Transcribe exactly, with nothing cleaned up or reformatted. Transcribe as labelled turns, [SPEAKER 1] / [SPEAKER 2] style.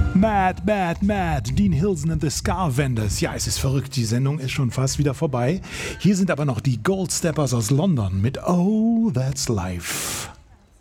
[SPEAKER 1] Mad, mad, mad, Dean Hilson and the Scarvenders. Ja, es ist verrückt, die Sendung ist schon fast wieder vorbei. Hier sind aber noch die Goldsteppers aus London mit Oh, That's Life.